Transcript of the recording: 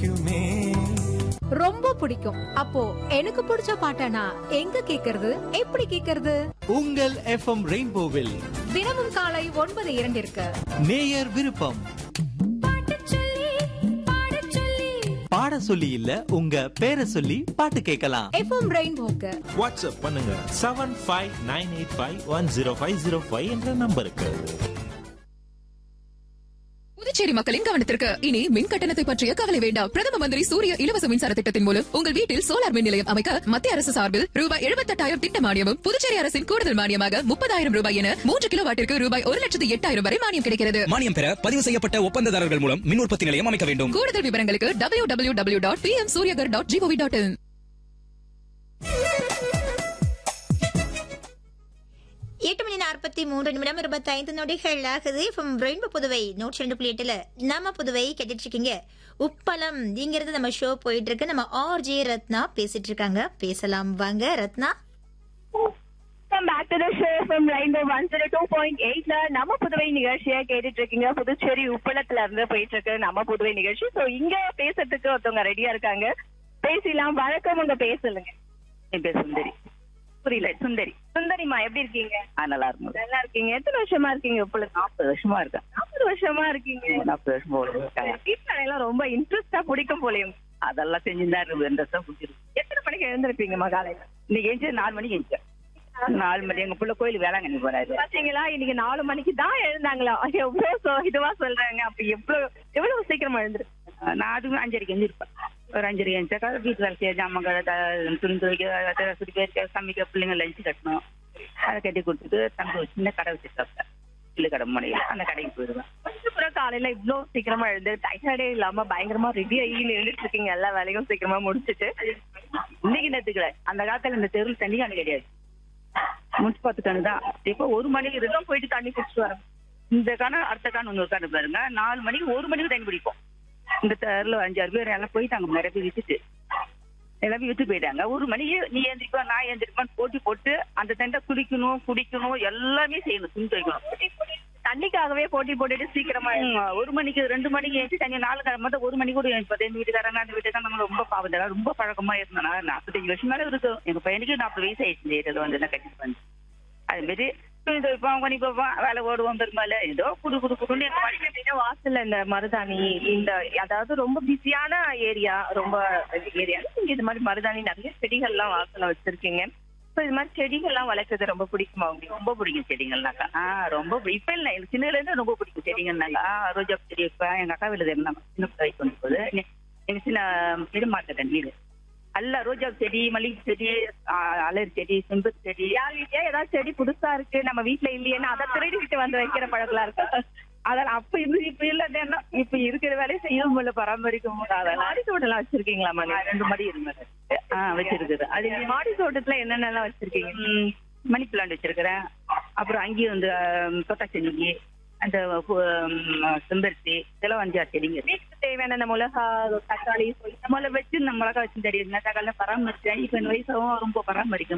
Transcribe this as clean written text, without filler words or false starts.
பிடிக்குமே. ரொம்ப பிடிக்கும். அப்போ எனக்கு பிடிச்ச பாட்டனா எங்க கேக்குறது, எப்படி கேக்குறது? உங்கள் எஃப்எம் ரெயின்போவில் தினமும் காலை 9:02 நேயர் விருப்பம். பாட சொல்லி இல்ல, உங்க பேரை சொல்லி பாட்டு கேட்கலாம். எஃப்எம் ரெயின்போக்கு வாட்ஸ்அப் பண்ணுங்க 7598510505 என்ற நம்பருக்கு. புதுச்சேரி மக்களின் கவனத்திற்கு இனி மின் கட்டணத்தை பற்றிய கவலை வேண்டாம். பிரதம மந்திரி சூரிய இலவச மின்சார திட்டத்தின் மூலம் உங்கள் வீட்டில் சோலார் மின் நிலையம் அமைக்க மத்திய அரசு சார்பில் ரூபாய் 78,000 திட்ட மானியமும், புதுச்சேரி அரசின் கூடுதல் மானியமாக 30,000 ரூபாய் என 3 கிலோவாட்டிற்கு ரூபாய் 1,08,000 வரை மானியம் கிடைக்கிறது. மானியம் பெற பதிவு செய்யப்பட்ட ஒப்பந்ததாரர்கள் மூலம் மின் உற்பத்தி நிலையம் அமைக்க வேண்டும். கூடுதல் விவரங்களுக்கு www.pmsuryagar.gov.in. 8:43 ஆகுது. ரெயின்போ புதுவை 102.8 நம்ம புதுவை கேட்டுட்டு இருக்கீங்க. உப்பளம் இங்கிறது நம்ம ஷோ போயிட்டு இருக்கு. நம்ம RJ ரத்னா பேசிட்டு இருக்காங்க. பேசலாம் வாங்க Ratna. Back to the show from rainbow 102.8 நம்ம புதுவை நிகழ்ச்சியை கேட்டுட்டு இருக்கீங்க. புதுச்சேரி உப்பளத்துல இருந்து போயிட்டு இருக்கு நம்ம புதுவை நிகழ்ச்சி. சோ இங்க பேசுறதுக்கு ஒருத்தவங்க ரெடியா இருக்காங்க. பேசலாம். வணக்கம், உங்க பேசலுங்க. என் பேர் சுந்தரி. புரியல. சுந்தரிமா எப்படி இருக்கீங்க? நல்லா இருக்கும். நல்லா இருக்கீங்க. எத்தனை வருஷமா இருக்கீங்க உப்பளம்? 40 வருஷமா இருக்கேன். 40 வருஷமா இருக்கீங்க. 40 வருஷமா இருக்காங்க. வீட்டுல ரொம்ப இன்ட்ரெஸ்டா பிடிக்கும் போலயும். அதெல்லாம் செஞ்சுதான் இருக்கு. இன்ட்ரெஸ்டா பிடிச்சிருக்கு. எத்தனை மணிக்கு எழுந்திருப்பீங்கம்மா காலையில? இன்னைக்கு எழுந்து 4 மணிக்கு எழுந்தேன். 4 மணி எங்க பிள்ளை கோயில் வேளாங்கண்ணி போறாரு. பாத்தீங்களா, இன்னைக்கு 4 மணிக்கு தான் எழுந்தாங்களா? எவ்வளவு இதுவா சொல்றாங்க. அப்படி எவ்வளவு சீக்கிரமா எழுந்துரு? நான் அதுவும் 5:30 எழுந்திருப்பேன். ஒரு 5:30 எழுந்தாக்கா வீட்டு வேலை செய்ய, ஜாமான் துணி துவைக்க, பேருக்கு சமைக்க, பிள்ளைங்க லஞ்சு கட்டணும். அதை கட்டி கொடுத்துட்டு தம்பி ஒரு சின்ன கடை வச்சிருக்காங்க, இல்லை கடை முனையில், அந்த கடைக்கு போயிடுவேன். கொஞ்சம் காலையில இவ்வளவு சீக்கிரமா எழுந்து டயர்டே இல்லாம பயங்கரமா ரெடி ஆகி எழுந்துட்டு இருக்கீங்க. எல்லா வேலையும் சீக்கிரமா முடிச்சுட்டு. இன்னைக்கு நேரத்துக்குல அந்த காலத்துல இந்த தெருவில் தண்ணி காணி கிடையாது. முனிசிபாலிட்டி தண்ணி தான். இப்போ 1 மணிக்கு இருக்கும் போயிட்டு தண்ணி குடிச்சிட்டு வரோம். இந்த காண அடுத்த காண இன்னொரு காண பாருங்க. 4 மணிக்கு 1 மணிக்கு தண்ணி பிடிப்போம். இந்த தெருல 5-6 பேர் எல்லாம் போயிட்டாங்க. நிறைய பேர் விட்டுட்டு எல்லாமே விட்டு போயிட்டாங்க. 1 மணிக்கு நீ ஏந்திரிப்பா நான் ஏந்திரிப்பான்னு போட்டி போட்டு அந்த தண்ணி குடிக்கணும் எல்லாமே செய்யணும். துணி துவைக்கணும். தண்ணிக்காகவே போட்டி போட்டுட்டு சீக்கிரமா 1 மணிக்கு 2 மணிக்கு ஏற்றி தண்ணி 4 மட்டும் 1 மணிக்கு கூட எழுப்பது. எங்க வீட்டுக்காரங்க அந்த வீட்டுக்காரங்க நம்ம ரொம்ப பாவம். ரொம்ப பழக்கமா இருந்தேன். 45 வருஷம் மேல இருக்கு. எங்க பையனுக்கு 40 வயசு ஆயிடுச்சு. வந்து என்ன கட்டி பண்ணு அது மாரி துணி துவைப்போம், பண்ணி போவோம், வேலை ஓடுவோம். பெரும்பாலும் ஏதோ குடுன்னு எங்க வாசல்ல இந்த மருதாணி, இந்த அதாவது ரொம்ப பிஸியான ஏரியா, ரொம்ப ஏரியா, நீங்க இது மாதிரி மருதாணி நிறைய செடிகள்லாம் வாசல்ல வச்சிருக்கீங்க. இது மாதிரி செடிகள்லாம் வளர்க்கறது ரொம்ப பிடிக்குமா உங்களுக்கு? ரொம்ப பிடிக்கும் செடிகள்னாக்கா. ரொம்ப இப்ப இல்ல, எனக்கு சின்னதுல இருந்து ரொம்ப பிடிக்கும் செடிகள்னாக்கா. ரோஜா செடி வைப்பேன். எங்க அக்கா வீடு இருந்தாங்க சின்ன பிள்ளை கொண்டு போது எங்க சின்ன இது மாட்டேன் வீடு அல்ல. ரோஜா செடி, மல்லிகை செடி, அலர் செடி, செம்பருத்தி செடி. யார் வீட்லயே ஏதாவது செடி புதுசா இருக்கு நம்ம வீட்டுல இல்லையேன்னு அதை திருடிக்கிட்டு வந்து வைக்கிற பழக்கலாம் இருக்கு. அதெல்லாம் அப்ப இப்ப இல்லன்னா இப்ப இருக்கிற வேலையை செய்யவும் முடியல, பராமரிக்கவும் முடியாது. மாடி தோட்டம் எல்லாம் வச்சிருக்கீங்களா? 2 மடி இருந்தது வச்சிருக்குது. அது மாடி தோட்டத்துல என்னென்னலாம் வச்சிருக்கீங்க? மணி பிளான்ட் வச்சிருக்கிறேன். அப்புறம் அங்கேயும் வந்து தோட்டா செடிக்கு, அந்த செம்பருத்தி, இதெல்லாம் 5-6 செடிங்க. வீட்டுக்கு தேவையான அந்த மிளகா, தக்காளி நம்மள வச்சு இந்த மிளகா வச்சு செடி இருந்தா தக்காளி பராமரிச்சேன். இப்ப இந்த வயசாவும் ரொம்ப பராமரிக்க